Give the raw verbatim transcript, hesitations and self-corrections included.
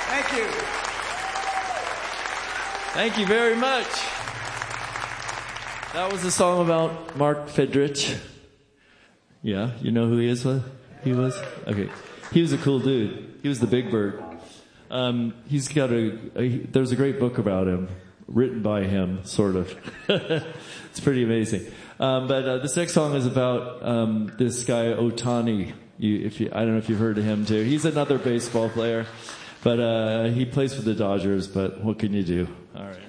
Thank you. Thank you very much. That was a song about Mark Fidrich. Yeah, you know who he is? What he was? Okay. He was a cool dude. He was the Big Bird. Um, he's got a, a, there's a great book about him, written by him, sort of. It's pretty amazing. Um, but uh, this next song is about um, this guy Ohtani. You, if you, I don't know if you've heard of him too. He's another baseball player, but uh, he plays for the Dodgers. But what can you do? All right.